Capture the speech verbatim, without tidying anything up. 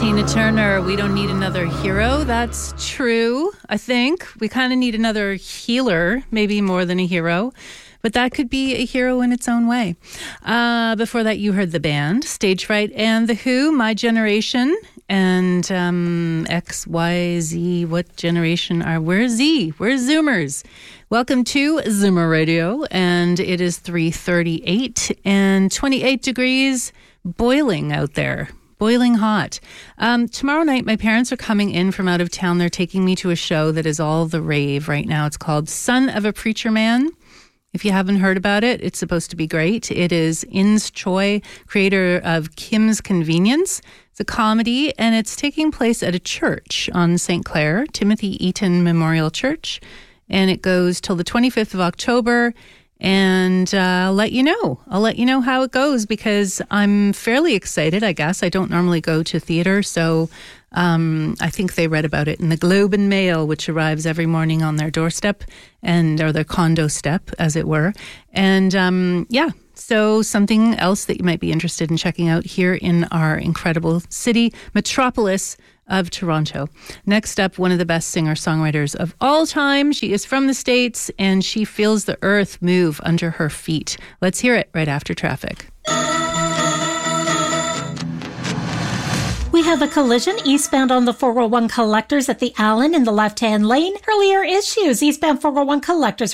Tina Turner, we don't need another hero. That's true, I think. We kind of need another healer, maybe more than a hero. But that could be a hero in its own way. Uh, before that, you heard the band, Stage Fright and The Who, My Generation, and um, X, Y, Z. What generation are... We're Z. We're Zoomers. Welcome to Zoomer Radio, and it is three thirty-eight and twenty-eight degrees, boiling out there. Boiling hot. Um, tomorrow night, my parents are coming in from out of town. They're taking me to a show that is all the rave right now. It's called Son of a Preacher Man. If you haven't heard about it, it's supposed to be great. It is Ins Choi, creator of Kim's Convenience. It's a comedy, and it's taking place at a church on Saint Clair, Timothy Eaton Memorial Church. And it goes till the twenty-fifth of October. And uh, I'll let you know. I'll let you know how it goes because I'm fairly excited, I guess. I don't normally go to theater, so um, I think they read about it in the Globe and Mail, which arrives every morning on their doorstep, and or their condo step, as it were. And um, yeah, so something else that you might be interested in checking out here in our incredible city, metropolis of Toronto. Next up, one of the best singer-songwriters of all time. She is from the States, and she feels the earth move under her feet. Let's hear it right after traffic. We have a collision eastbound on the four oh one Collectors at the Allen in the left-hand lane. Earlier issues eastbound four oh one Collectors